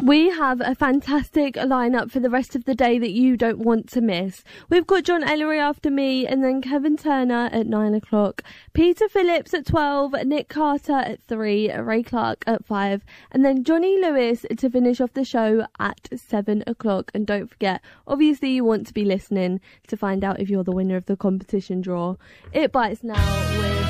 We have a fantastic lineup for the rest of the day that you don't want to miss. We've got John Ellery after me, and then Kevin Turner at 9 o'clock, Peter Phillips at 12, Nick Carter at 3, Ray Clark at 5, and then Johnny Lewis to finish off the show at 7 o'clock. And don't forget, obviously you want to be listening to find out if you're the winner of the competition draw. It Bites now with